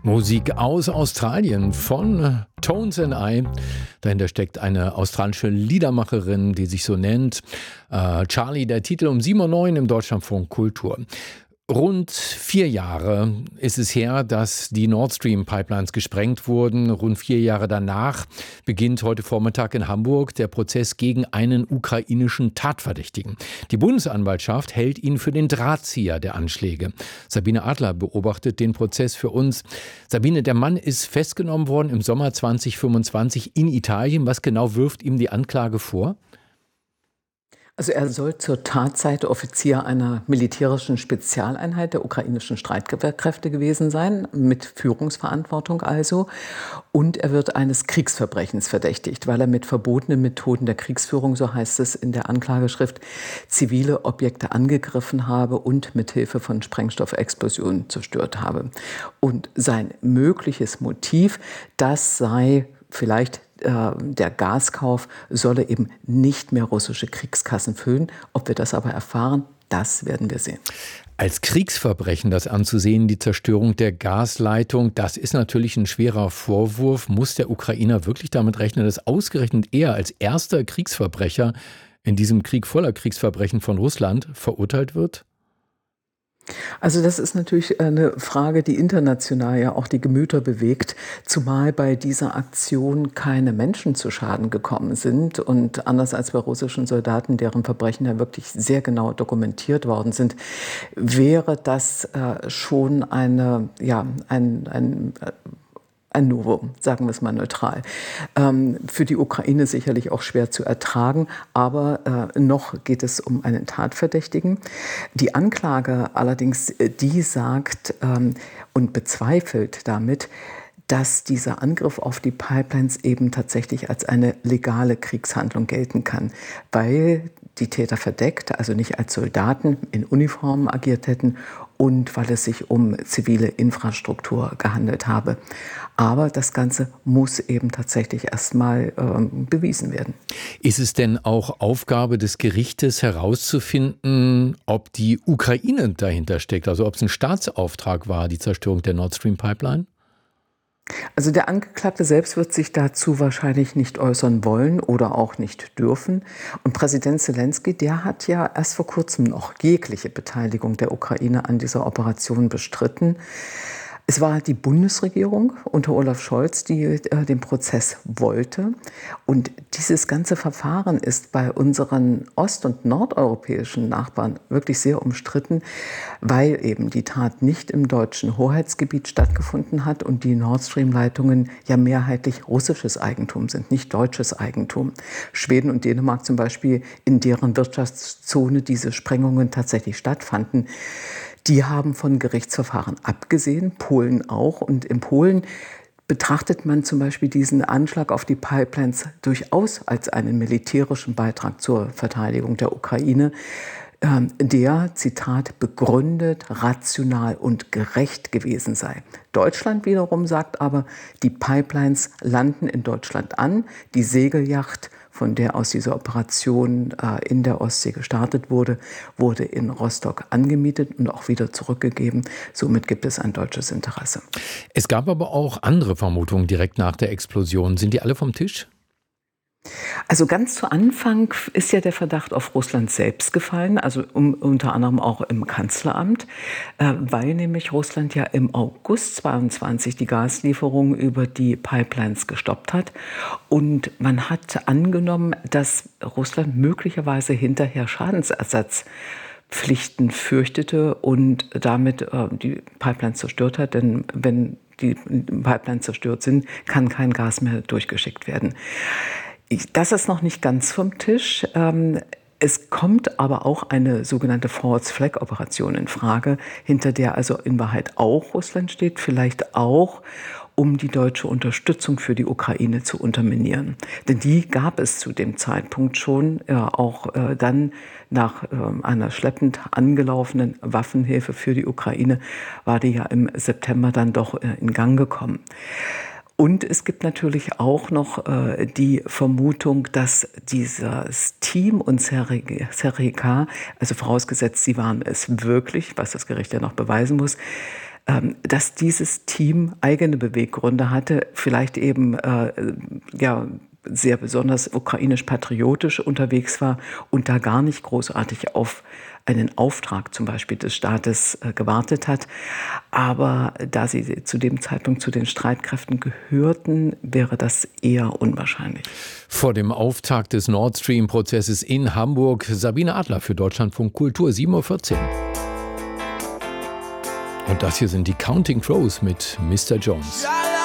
Musik aus Australien von Tones and I. Dahinter steckt eine australische Liedermacherin, die sich so nennt. Charlie, der Titel um 7:09 Uhr im Deutschlandfunk Kultur. Rund 4 Jahre ist es her, dass die Nord Stream Pipelines gesprengt wurden. Rund 4 Jahre danach beginnt heute Vormittag in Hamburg der Prozess gegen einen ukrainischen Tatverdächtigen. Die Bundesanwaltschaft hält ihn für den Drahtzieher der Anschläge. Sabine Adler beobachtet den Prozess für uns. Sabine, der Mann ist festgenommen worden im Sommer 2025 in Italien. Was genau wirft ihm die Anklage vor? Also er soll zur Tatzeit Offizier einer militärischen Spezialeinheit der ukrainischen Streitkräfte gewesen sein, mit Führungsverantwortung also. Und er wird eines Kriegsverbrechens verdächtigt, weil er mit verbotenen Methoden der Kriegsführung, so heißt es in der Anklageschrift, zivile Objekte angegriffen habe und mithilfe von Sprengstoffexplosionen zerstört habe. Und sein mögliches Motiv, das sei vielleicht der Gaskauf, solle eben nicht mehr russische Kriegskassen füllen. Ob wir das aber erfahren, das werden wir sehen. Als Kriegsverbrechen das anzusehen, die Zerstörung der Gasleitung, das ist natürlich ein schwerer Vorwurf. Muss der Ukrainer wirklich damit rechnen, dass ausgerechnet er als erster Kriegsverbrecher in diesem Krieg voller Kriegsverbrechen von Russland verurteilt wird? Also das ist natürlich eine Frage, die international ja auch die Gemüter bewegt, zumal bei dieser Aktion keine Menschen zu Schaden gekommen sind und anders als bei russischen Soldaten, deren Verbrechen ja wirklich sehr genau dokumentiert worden sind, wäre das schon ein Novum, sagen wir es mal neutral. Für die Ukraine sicherlich auch schwer zu ertragen, aber noch geht es um einen Tatverdächtigen. Die Anklage allerdings, die sagt und bezweifelt damit, dass dieser Angriff auf die Pipelines eben tatsächlich als eine legale Kriegshandlung gelten kann, weil die Täter verdeckt, also nicht als Soldaten in Uniformen agiert hätten und weil es sich um zivile Infrastruktur gehandelt habe. Aber das Ganze muss eben tatsächlich erstmal bewiesen werden. Ist es denn auch Aufgabe des Gerichtes herauszufinden, ob die Ukraine dahinter steckt, also ob es ein Staatsauftrag war, die Zerstörung der Nord Stream Pipeline? Also der Angeklagte selbst wird sich dazu wahrscheinlich nicht äußern wollen oder auch nicht dürfen. Und Präsident Selenskyj, der hat ja erst vor kurzem noch jegliche Beteiligung der Ukraine an dieser Operation bestritten. Es war die Bundesregierung unter Olaf Scholz, die den Prozess wollte. Und dieses ganze Verfahren ist bei unseren ost- und nordeuropäischen Nachbarn wirklich sehr umstritten, weil eben die Tat nicht im deutschen Hoheitsgebiet stattgefunden hat und die Nord Stream-Leitungen ja mehrheitlich russisches Eigentum sind, nicht deutsches Eigentum. Schweden und Dänemark zum Beispiel, in deren Wirtschaftszone diese Sprengungen tatsächlich stattfanden, die haben von Gerichtsverfahren abgesehen, Polen auch. Und in Polen betrachtet man zum Beispiel diesen Anschlag auf die Pipelines durchaus als einen militärischen Beitrag zur Verteidigung der Ukraine, der, Zitat, begründet, rational und gerecht gewesen sei. Deutschland wiederum sagt aber, die Pipelines landen in Deutschland an, die Segelyacht, von der aus diese Operation in der Ostsee gestartet wurde, wurde in Rostock angemietet und auch wieder zurückgegeben. Somit gibt es ein deutsches Interesse. Es gab aber auch andere Vermutungen direkt nach der Explosion. Sind die alle vom Tisch? Also ganz zu Anfang ist ja der Verdacht auf Russland selbst gefallen, also unter anderem auch im Kanzleramt, weil nämlich Russland ja im August 22 die Gaslieferung über die Pipelines gestoppt hat. Und man hat angenommen, dass Russland möglicherweise hinterher Schadensersatzpflichten fürchtete und damit die Pipelines zerstört hat. Denn wenn die Pipelines zerstört sind, kann kein Gas mehr durchgeschickt werden. Das ist noch nicht ganz vom Tisch. Es kommt aber auch eine sogenannte False-Flag-Operation in Frage, hinter der also in Wahrheit auch Russland steht, vielleicht auch, um die deutsche Unterstützung für die Ukraine zu unterminieren. Denn die gab es zu dem Zeitpunkt schon, auch dann nach einer schleppend angelaufenen Waffenhilfe für die Ukraine, war die ja im September dann doch in Gang gekommen. Und es gibt natürlich auch noch die Vermutung, dass dieses Team und Serika, also vorausgesetzt, sie waren es wirklich, was das Gericht ja noch beweisen muss, dass dieses Team eigene Beweggründe hatte, vielleicht eben sehr besonders ukrainisch-patriotisch unterwegs war und da gar nicht großartig auf einen Auftrag zum Beispiel des Staates gewartet hat. Aber da sie zu dem Zeitpunkt zu den Streitkräften gehörten, wäre das eher unwahrscheinlich. Vor dem Auftakt des Nord Stream-Prozesses in Hamburg, Sabine Adler für Deutschlandfunk Kultur, 7:14 Uhr. Und das hier sind die Counting Crows mit Mr. Jones.